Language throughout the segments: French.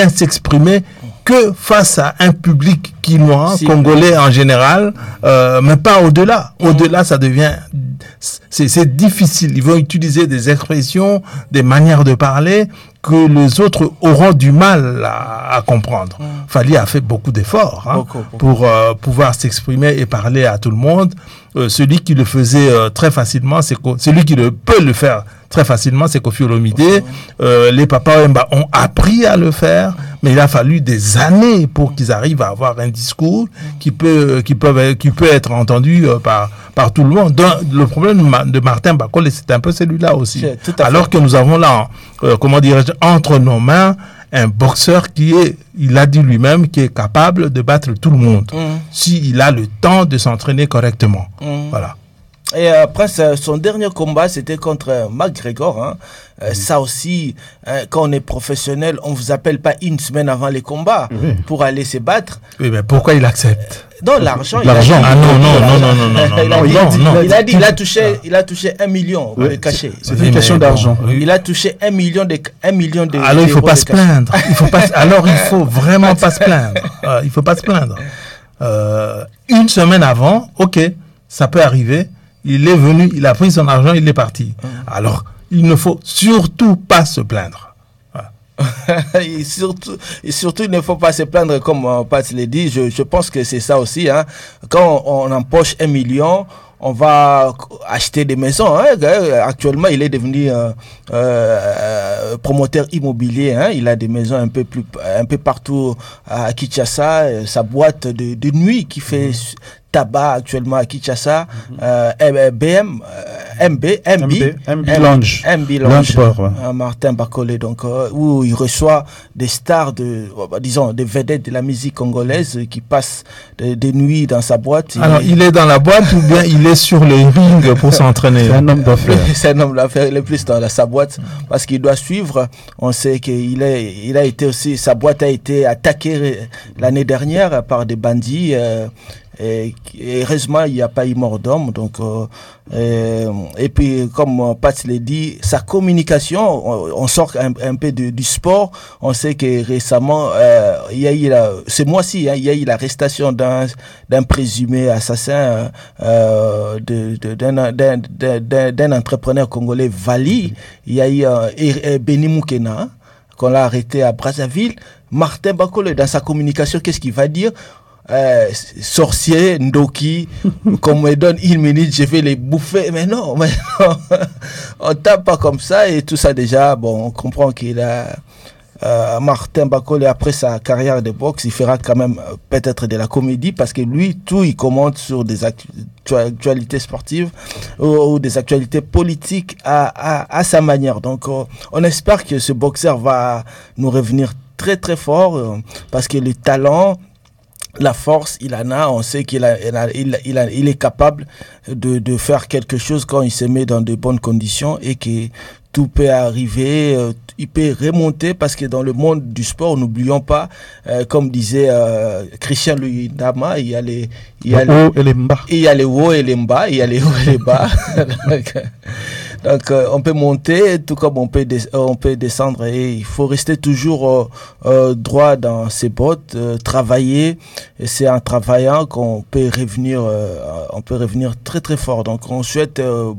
s'exprimer que face à un public quinois, congolais en général, mais pas au-delà. Au-delà, ça devient... C'est difficile. Ils vont utiliser des expressions, des manières de parler que les autres auront du mal à comprendre. Fally a fait beaucoup d'efforts pour pouvoir s'exprimer et parler à tout le monde. Celui qui le faisait très facilement, celui qui peut le faire très facilement, c'est Koffi Olomidé. Les Papa Wemba ont appris à le faire, mais il a fallu des années pour qu'ils arrivent à avoir un discours qui peut être entendu par tout le monde. Donc, le problème de Martin Bakole, c'est un peu celui-là aussi. Alors que nous avons là, entre nos mains, un boxeur il a dit lui-même, qui est capable de battre tout le monde, s'il a le temps de s'entraîner correctement. Voilà. Et après, son dernier combat, c'était contre McGregor. Ça aussi, quand on est professionnel, on ne vous appelle pas une semaine avant les combats pour aller se battre. Oui, mais pourquoi il accepte? Non, l'argent. L'argent. Non. Il a touché 1 million de cachet. C'est une question d'argent. Il a touché 1 million de. Alors, il ne faut pas se plaindre. Alors, il ne faut vraiment pas se plaindre. Il ne faut pas se plaindre. Une semaine avant, ok, ça peut arriver. Il est venu, il a pris son argent, il est parti. Alors, il ne faut surtout pas se plaindre. et surtout, il ne faut pas se plaindre, comme Pat l'a dit. Je pense que c'est ça aussi. Quand on empoche 1 million, on va acheter des maisons. Actuellement, il est devenu promoteur immobilier. Il a des maisons un peu partout à Kinshasa. Sa boîte de nuit qui fait tabac actuellement à Kinshasa, MB Lounge, Martin Bakole, donc où il reçoit des stars des vedettes de la musique congolaise qui passent des nuits dans sa boîte. Alors il est dans la boîte ou bien il est sur le ring pour s'entraîner? C'est un homme d'affaires. C'est un homme d'affaires. Il est plus dans sa boîte parce qu'il doit suivre. On sait qu'il a été aussi, sa boîte a été attaquée l'année dernière par des bandits. Et heureusement, il n'y a pas eu mort d'homme. Donc, et puis, comme Pat l'a dit, sa communication, on sort un peu du sport. On sait que récemment, il y a eu ce mois-ci, il y a eu l'arrestation d'un présumé assassin d'un entrepreneur congolais, Vali. Il y a eu Beni Moukena, qu'on l'a arrêté à Brazzaville. Martin Bakole, dans sa communication, qu'est-ce qu'il va dire? Sorcier, Ndoki, qu'on me donne 1 minute, je vais les bouffer. Mais non, on tape pas comme ça. Et tout ça déjà, bon, on comprend qu'il a Martin Bakole, après sa carrière de boxe, il fera quand même peut-être de la comédie, parce que lui, il commente sur des actualités sportives ou des actualités politiques à sa manière. Donc on espère que ce boxeur va nous revenir très très fort, parce que le talent, la force, il en a. On sait qu'il il est capable de faire quelque chose quand il se met dans de bonnes conditions, et que tout peut arriver, il peut remonter, parce que dans le monde du sport, n'oublions pas, comme disait Christian Luyendama, il y a les hauts et les bas. Il y a les hauts et les bas, il y a les hauts et les bas. Donc, on peut monter, tout comme on peut descendre, et il faut rester toujours droit dans ses bottes, travailler, et c'est en travaillant qu'on peut revenir, très très fort. Donc, on souhaite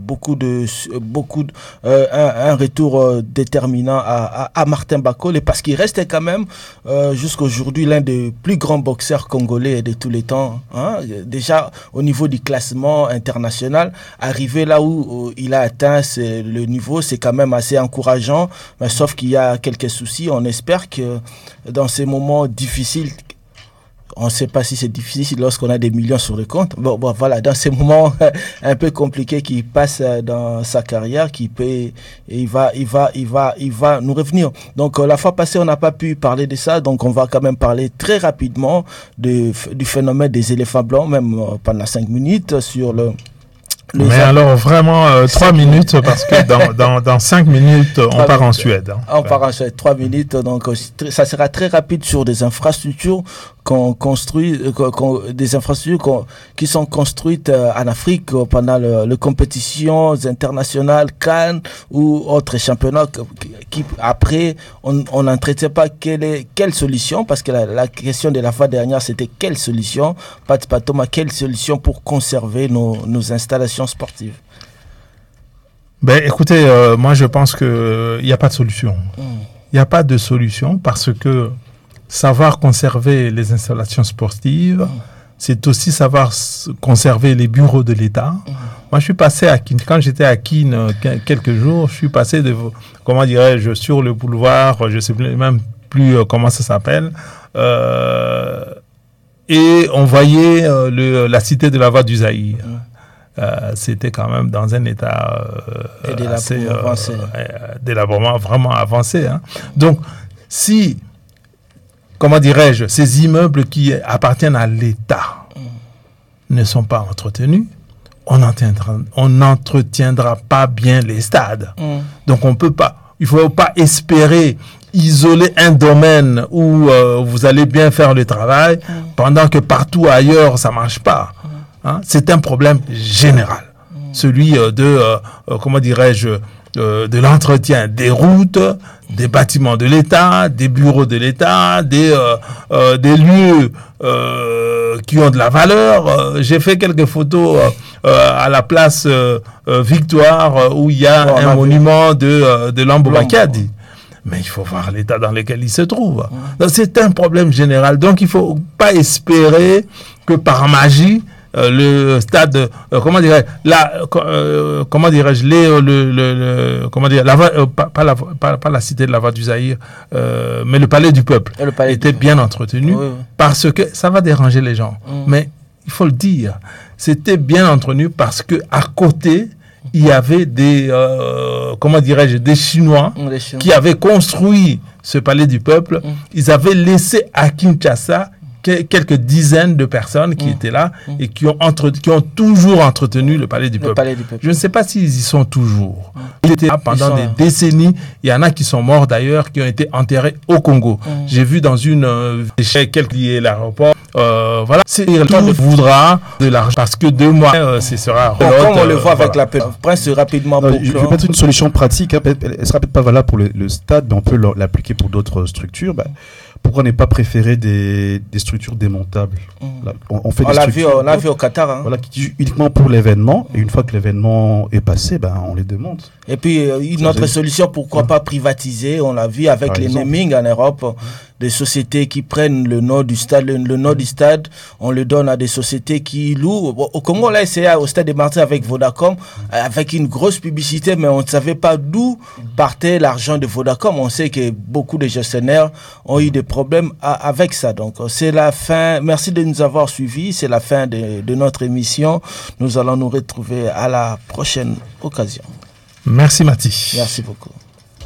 un retour déterminant à Martin Bakole, parce qu'il reste quand même jusqu'à aujourd'hui l'un des plus grands boxeurs congolais de tous les temps. Déjà au niveau du classement international, arrivé là où il a atteint le niveau, c'est quand même assez encourageant, mais sauf qu'il y a quelques soucis. On espère que dans ces moments difficiles, on ne sait pas si c'est difficile lorsqu'on a des millions sur le compte. Bon, voilà, dans ces moments un peu compliqués qui passent dans sa carrière, il va nous revenir. Donc, la fois passée, on n'a pas pu parler de ça. Donc, on va quand même parler très rapidement du phénomène des éléphants blancs, même pendant 5 minutes, sur Mais alors vraiment 3 minutes parce que dans 5 minutes on part en Suède. Hein. On part en Suède, 3 minutes, donc ça sera très rapide sur des infrastructures qu'on construit, des infrastructures qui sont construites en Afrique pendant les compétitions internationales, Cannes ou autres championnats qui après on n'entretient pas quelle solution, parce que la question de la fois dernière c'était quelle solution, Pat Patoma, quelle solution pour conserver nos installations sportives. Ben écoutez, moi je pense que il n'y a pas de solution. Il n'y a pas de solution parce que savoir conserver les installations sportives, c'est aussi savoir conserver les bureaux de l'État. Moi, je suis passé à Keene. Quand j'étais à Keene quelques jours, je suis passé comment dirais-je, sur le boulevard, je ne sais même plus comment ça s'appelle, et on voyait la cité de la Voie du Zaïre. C'était quand même dans un état assez d'élaborement vraiment avancé. Hein. Donc, si, comment dirais-je, ces immeubles qui appartiennent à l'État ne sont pas entretenus, on n'entretiendra pas bien les stades. Donc, il ne faut pas espérer isoler un domaine où vous allez bien faire le travail pendant que partout ailleurs, ça ne marche pas. Hein? C'est un problème général. Celui comment dirais-je, de l'entretien des routes, des bâtiments de l'État, des bureaux de l'État, des lieux qui ont de la valeur. J'ai fait quelques photos à la place Victoire où il y a un monument de Lamboubakiadi. Mais il faut voir l'état dans lequel il se trouve. Donc, c'est un problème général. Donc il ne faut pas espérer que par magie, le stade, comment dirais-je, pas la cité de la Voie du Zaïre, mais le palais du peuple était bien entretenu, parce que ça va déranger les gens. Mais il faut le dire, c'était bien entretenu parce que à côté, il y avait des Chinois qui avaient construit ce palais du peuple. Ils avaient laissé à Kinshasa quelques dizaines de personnes qui étaient là et qui ont toujours entretenu le palais du peuple. Je ne sais pas s'ils y sont toujours. Ils étaient là pendant des décennies. Il y en a qui sont morts d'ailleurs, qui ont été enterrés au Congo. J'ai vu dans une quelques liés l'aéroport. Voilà, c'est tout voudra de l'argent parce que 2 mois, ce sera. Comme on le voit avec la Prince rapidement. Je vais mettre une solution pratique. Hein, elle sera peut-être pas valable pour le stade, mais on peut l'appliquer pour d'autres structures. Pourquoi ne pas préférer des structures démontables? Là, on l'a vu au Qatar. Hein. Voilà, uniquement pour l'événement. Et une fois que l'événement est passé, on les démonte. Et puis, une autre solution, pourquoi pas privatiser? On l'a vu avec les namings en Europe. Des sociétés qui prennent le nom du stade, le nom du stade, on le donne à des sociétés qui louent. Au Congo, on l'a essayé au Stade des Martyrs avec Vodacom, avec une grosse publicité, mais on ne savait pas d'où partait l'argent de Vodacom. On sait que beaucoup de gestionnaires ont eu des problèmes avec ça. Donc, c'est la fin. Merci de nous avoir suivis. C'est la fin de notre émission. Nous allons nous retrouver à la prochaine occasion. Merci, Mathis. Merci beaucoup.